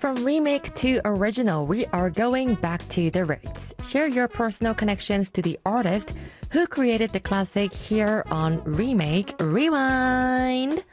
From remake to original, we are going back to the roots. Share your personal connections to the artist who created the classic here on Remake Rewind.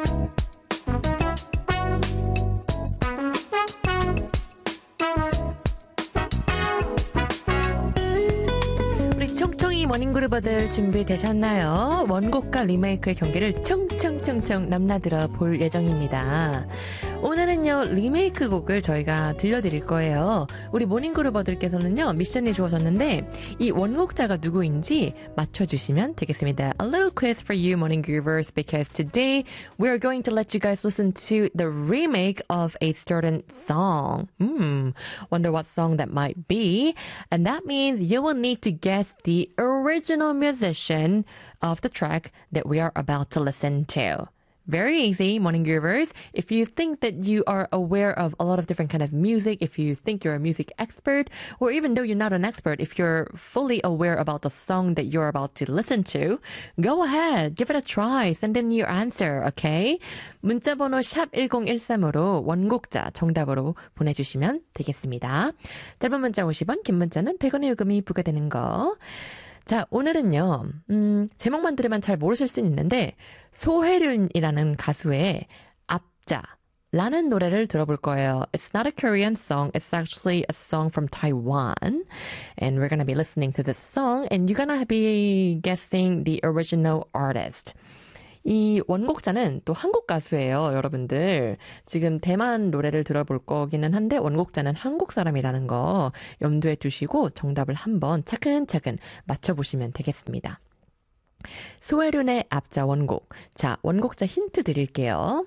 우리 총총이 모닝그루버들 준비되셨나요? 원곡과 리메이크의 경기를 총총총총 넘나들어 볼 예정입니다. 오늘은요 리메이크 곡을 저희가 들려드릴 거예요. 우리 모닝그루버들께서는요 미션이 주어졌는데 이 원곡자가 누구인지 맞춰주시면 되겠습니다. A little quiz for you moningroovers because today we are going to let you guys listen to the remake of a certain song. Wonder what song that might be. And that means you will need to guess the original musician of the track that we are about to listen to. Very easy, Morning Groovers. If you think that you are aware of a lot of different kind of music, if you think you're a music expert, or even though you're not an expert, if you're fully aware about the song that you're about to listen to, go ahead, give it a try. Send in your answer, okay? 문자번호 샵 1013으로 원곡자 정답으로 보내주시면 되겠습니다. 짧은 문자 50원, 긴 문자는 100원의 요금이 부과되는 거. 자, 오늘은요, 제목만 들으면 잘 모르실 수는 있는데, 소혜륜이라는 가수의 앞자라는 노래를 들어볼 거예요. It's not a Korean song. It's actually a song from Taiwan. And we're gonna be listening to this song, and you're gonna be guessing the original artist. 이 원곡자는 또 한국 가수예요, 여러분들. 지금 대만 노래를 들어볼 거기는 한데 원곡자는 한국 사람이라는 거 염두에 두시고 정답을 한번 차근차근 맞춰보시면 되겠습니다. 소혜륜의 앞자 원곡. 자, 원곡자 힌트 드릴게요.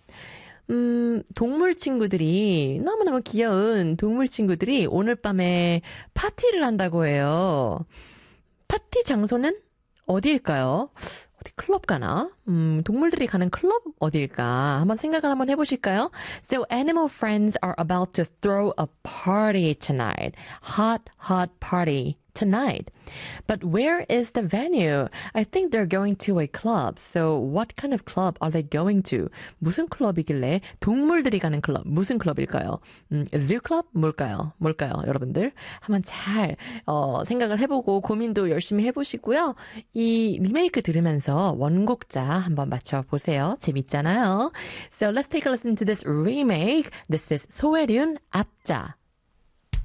동물 친구들이, 너무너무 귀여운 동물 친구들이 오늘 밤에 파티를 한다고 해요. 파티 장소는 어디일까요? 어디 클럽 가나? 동물들이 가는 클럽 어딜까? 한번 생각을 한번 해보실까요? So animal friends are about to throw a party tonight. Hot, hot party tonight. But where is the venue? I think they're going to a club. So what kind of club are they going to? 무슨 클럽이길래 동물들이 가는 클럽. 무슨 클럽일까요? zoo club? 뭘까요? 여러분들? 한번 잘 생각을 해보고 고민도 열심히 해보시고요. 이 리메이크 들으면서 원곡자 한번 맞춰보세요. 재밌잖아요. So let's take a listen to this remake. This is 소혜륜 앞자.